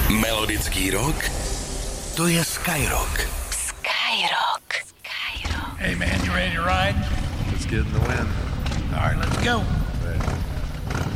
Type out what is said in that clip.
Melodický rok? To je Skyrock. Skyrock. Hey man, you ready to ride? Let's get in the wind. All right, let's go.